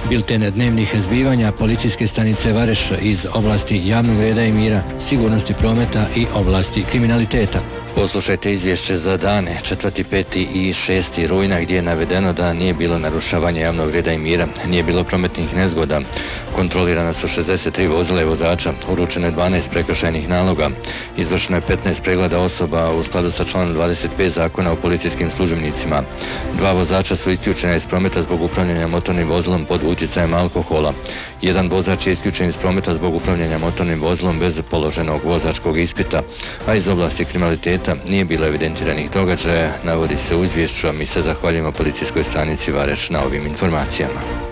Bilten dnevnih zbivanja policijske stanice Vareš iz oblasti javnog reda i mira, sigurnosti prometa i oblasti kriminaliteta. Poslušajte izvješće za dane 4., 5. i 6. rujna gdje je navedeno da nije bilo narušavanja javnog reda i mira, nije bilo prometnih nezgoda, kontrolirana su 63 vozila i vozača, uručeno je 12 prekršajnih naloga, izvršeno je 15 pregleda osoba u skladu sa članom 25 zakona o policijskim službenicima. 2 vozača su isključena iz prometa zbog upravljanja motornim vozilom pod utjecajem alkohola. 1 vozač je isključen iz prometa zbog upravljanja motornim vozilom bez položenog vozačkog ispita, a iz oblasti kriminaliteta nije bilo evidentiranih događaja, navodi se u izvješću, a mi se zahvaljujemo policijskoj stanici Vareš na ovim informacijama.